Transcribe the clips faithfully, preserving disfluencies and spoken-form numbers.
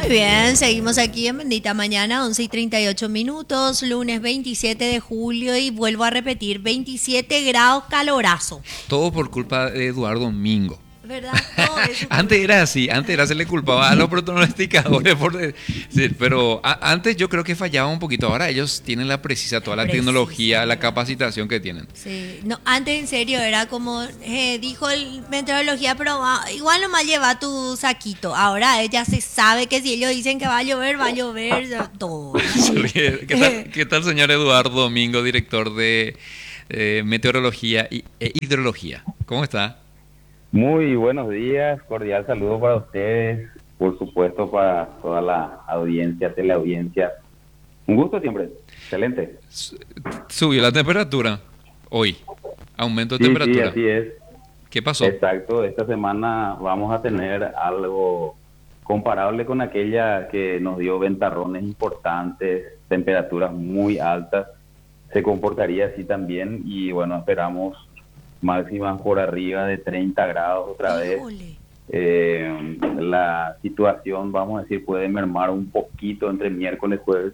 bien, seguimos aquí en Bendita Mañana, once y treinta y ocho minutos, lunes veintisiete de julio y vuelvo a repetir, veintisiete grados calorazo. Todo por culpa de Eduardo Mingo. ¿Verdad? Todo eso. Antes era así, antes era se le culpaba a los pronosticadores por decir, pero a, antes yo creo que fallaba un poquito. Ahora ellos tienen la precisa, toda la Precisa, tecnología, la ¿verdad? capacitación que tienen. Sí, no, antes en serio era como, eh, dijo el meteorología, pero ah, igual nomás lleva tu saquito. Ahora ella se sabe que si ellos dicen que va a llover, va a llover todo. ¿Qué tal, qué tal, señor Eduardo Domingo, director de eh, meteorología y, e hidrología? ¿Cómo está? Muy buenos días, cordial saludo para ustedes, por supuesto para toda la audiencia, teleaudiencia. Un gusto siempre, excelente. Subió la temperatura hoy, aumento de Sí, temperatura. sí, así es. ¿Qué pasó? Exacto, esta semana vamos a tener algo comparable con aquella que nos dio ventarrones importantes, temperaturas muy altas. Se comportaría así también y bueno, esperamos máximas por arriba de treinta grados otra vez. Eh, la situación, vamos a decir, puede mermar un poquito entre miércoles y jueves.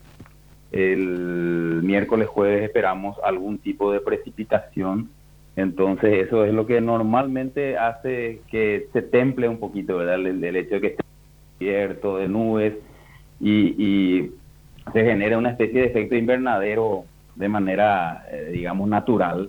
El miércoles jueves esperamos algún tipo de precipitación, entonces eso es lo que normalmente hace que se temple un poquito, ¿verdad? El, el hecho de que esté cubierto de nubes y, y se genera una especie de efecto invernadero de manera, eh, digamos, natural.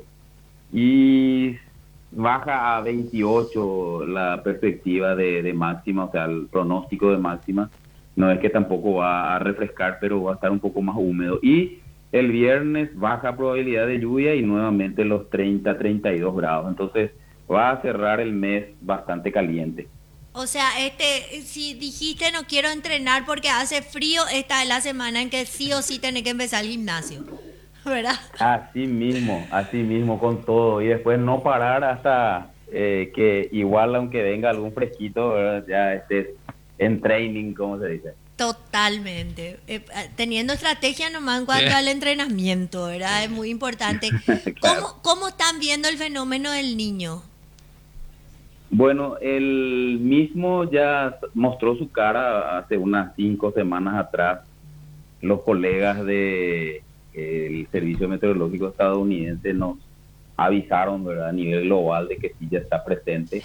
Y baja a veintiocho la perspectiva de, de máxima, o sea, el pronóstico de máxima. No es que tampoco va a refrescar, pero va a estar un poco más húmedo. Y el viernes baja probabilidad de lluvia y nuevamente los treinta, treinta y dos grados. Entonces va a cerrar el mes bastante caliente. O sea, este, si dijiste no quiero entrenar porque hace frío, esta es la semana en que sí o sí tenés que empezar el gimnasio, ¿verdad? Así mismo, así mismo con todo. Y después no parar hasta eh, que igual aunque venga algún fresquito, ¿verdad? Ya estés en training, como se dice. Totalmente. Eh, teniendo estrategia nomás en cuanto Sí. al entrenamiento, ¿verdad? Es muy importante. Claro. ¿Cómo, ¿Cómo están viendo el fenómeno del niño? Bueno, él mismo ya mostró su cara hace unas cinco semanas atrás. Los colegas de el Servicio Meteorológico estadounidense nos avisaron, ¿verdad?, a nivel global de que sí ya está presente.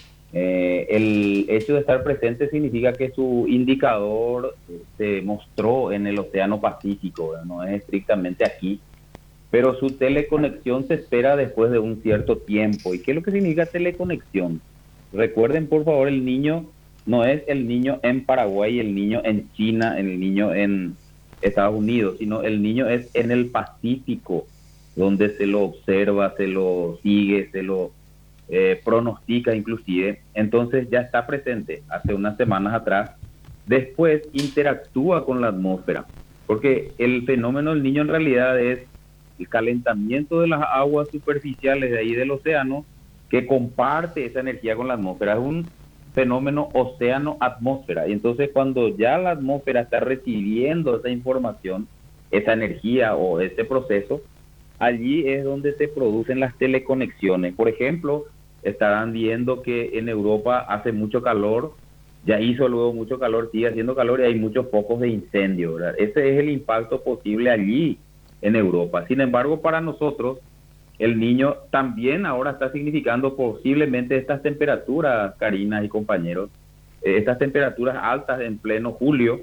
Eh, el hecho de estar presente significa que su indicador eh, se mostró en el Océano Pacífico, ¿verdad? No es estrictamente aquí, pero su teleconexión se espera después de un cierto tiempo. ¿Y qué es lo que significa teleconexión? Recuerden, por favor, el niño no es el niño en Paraguay, el niño en China, el niño en Estados Unidos, sino el niño es en el Pacífico, donde se lo observa, se lo sigue, se lo eh, pronostica inclusive. Entonces ya está presente hace unas semanas atrás. Después interactúa con la atmósfera, porque el fenómeno del niño en realidad es el calentamiento de las aguas superficiales de ahí del océano, que comparte esa energía con la atmósfera. Es un fenómeno océano-atmósfera. Y entonces cuando ya la atmósfera está recibiendo esa información, esa energía o ese proceso, allí es donde se producen las teleconexiones. Por ejemplo, estarán viendo que en Europa hace mucho calor, ya hizo luego mucho calor, sigue haciendo calor y hay muchos focos de incendio, ¿verdad? Ese es el impacto posible allí en Europa. Sin embargo, para nosotros, el niño también ahora está significando posiblemente estas temperaturas, Karina y compañeros, eh, estas temperaturas altas en pleno julio.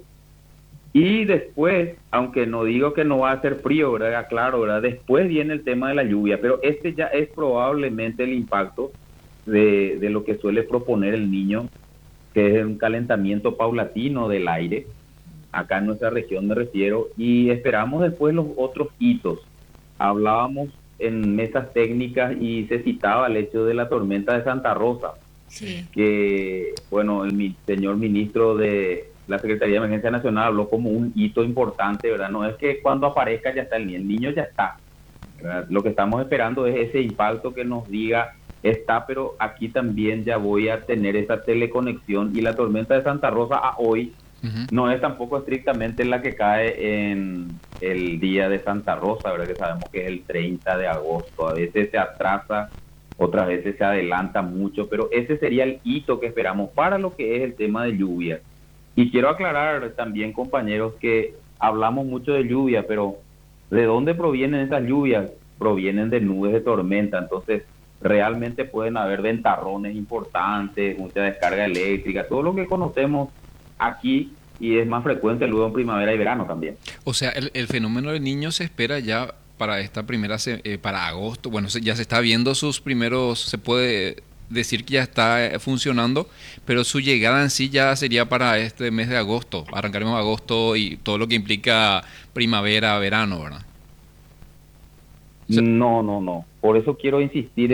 Y después, aunque no digo que no va a hacer frío, ¿verdad? Claro, ¿verdad? Después viene el tema de la lluvia, pero este ya es probablemente el impacto de, de lo que suele proponer el niño, que es un calentamiento paulatino del aire. Acá en nuestra región me refiero, y esperamos después los otros hitos. Hablábamos en mesas técnicas y se citaba el hecho de la tormenta de Santa Rosa, Sí. que, bueno, el mi, señor ministro de la Secretaría de Emergencia Nacional habló como un hito importante, ¿verdad? No es que cuando aparezca ya está el niño, el niño ya está, ¿verdad? Lo que estamos esperando es ese impacto que nos diga, está, pero aquí también ya voy a tener esa teleconexión. Y la tormenta de Santa Rosa a hoy Uh-huh. no es tampoco estrictamente la que cae en el día de Santa Rosa, ¿verdad? Que sabemos que es el treinta de agosto. A veces se atrasa, otras veces se adelanta mucho, pero ese sería el hito que esperamos para lo que es el tema de lluvia. Y quiero aclarar también, compañeros, que hablamos mucho de lluvia, pero ¿de dónde provienen esas lluvias? Provienen de nubes de tormenta, entonces realmente pueden haber ventarrones importantes, mucha descarga eléctrica, todo lo que conocemos aquí y es más frecuente luego en primavera y verano también. O sea, el, el fenómeno del niño se espera ya para esta primera, se- eh, para agosto. Bueno, se- ya se está viendo sus primeros, se puede decir que ya está eh, funcionando, pero su llegada en sí ya sería para este mes de agosto. Arrancaremos agosto y todo lo que implica primavera, verano, ¿verdad? O sea, No, no, no. Por eso quiero insistir